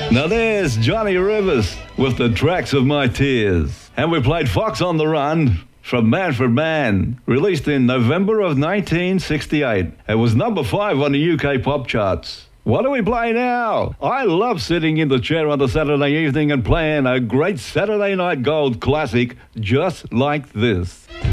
Now there's Johnny Rivers with The Tracks of My Tears. And we played Fox on the Run from Manfred Mann, released in November of 1968. It was number 5 on the UK pop charts. What do we play now? I love sitting in the chair on a Saturday evening and playing a great Saturday Night Gold classic just like this.